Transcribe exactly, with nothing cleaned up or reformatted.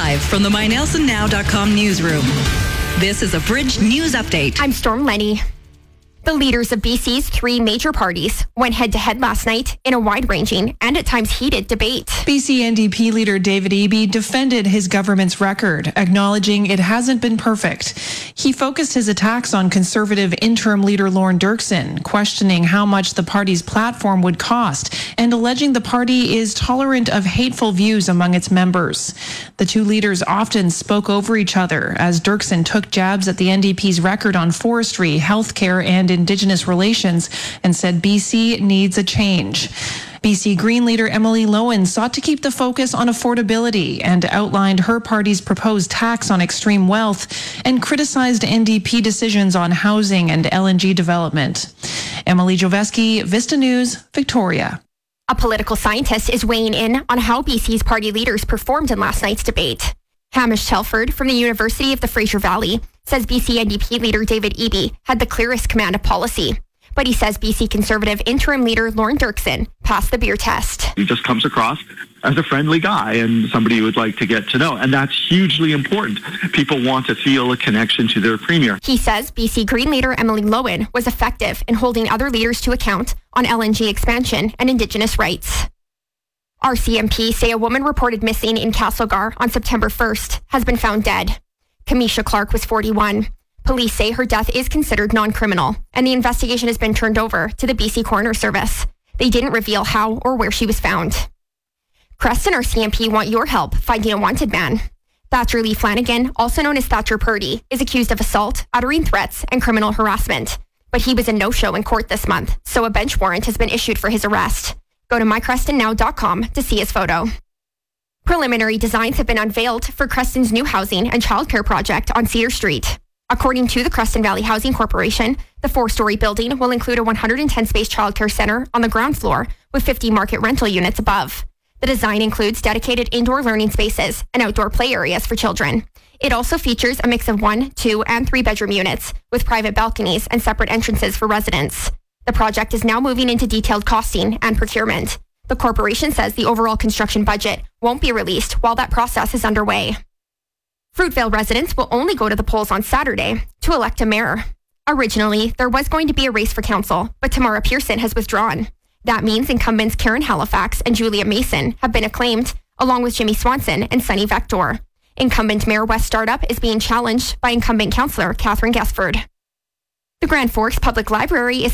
Live from the my nelson now dot com newsroom. This is a Bridge News Update. I'm Storm Lenny. The leaders of B C's three major parties went head-to-head last night in a wide-ranging and at times heated debate. B C N D P leader David Eby defended his government's record, acknowledging it hasn't been perfect. He focused his attacks on Conservative interim leader Lorne Dirksen, questioning how much the party's platform would cost and alleging the party is tolerant of hateful views among its members. The two leaders often spoke over each other as Dirksen took jabs at the N D P's record on forestry, healthcare, and Indigenous relations and said B C needs a change. B C Green leader Emily Lowen sought to keep the focus on affordability and outlined her party's proposed tax on extreme wealth and criticized N D P decisions on housing and L N G development. Emily Joveski, Vista News, Victoria. A political scientist is weighing in on how B C's party leaders performed in last night's debate. Hamish Telford from the University of the Fraser Valley says B C N D P leader David Eby had the clearest command of policy. But he says B C Conservative interim leader Lorne Dirksen passed the beer test. He just comes across as a friendly guy and somebody you would like to get to know. And that's hugely important. People want to feel a connection to their premier. He says B C Green leader Emily Lowen was effective in holding other leaders to account on L N G expansion and Indigenous rights. R C M P say a woman reported missing in Castlegar on September first has been found dead. Kamisha Clark was forty-one. Police say her death is considered non-criminal, and the investigation has been turned over to the B C Coroner Service. They didn't reveal how or where she was found. Creston R C M P want your help finding a wanted man. Thatcher Lee Flanagan, also known as Thatcher Purdy, is accused of assault, uttering threats, and criminal harassment. But he was a no-show in court this month, so a bench warrant has been issued for his arrest. Go to my creston now dot com to see his photo. Preliminary designs have been unveiled for Creston's new housing and childcare project on Cedar Street. According to the Creston Valley Housing Corporation, the four-story building will include a one hundred ten space childcare center on the ground floor with fifty market rental units above. The design includes dedicated indoor learning spaces and outdoor play areas for children. It also features a mix of one, two, and three-bedroom units with private balconies and separate entrances for residents. The project is now moving into detailed costing and procurement. The corporation says the overall construction budget won't be released while that process is underway. Fruitvale residents will only go to the polls on Saturday to elect a mayor. Originally, there was going to be a race for council, but Tamara Pearson has withdrawn. That means incumbents Karen Halifax and Julia Mason have been acclaimed, along with Jimmy Swanson and Sunny Vector. Incumbent Mayor West Startup is being challenged by incumbent councillor Catherine Gesford. The Grand Forks Public Library is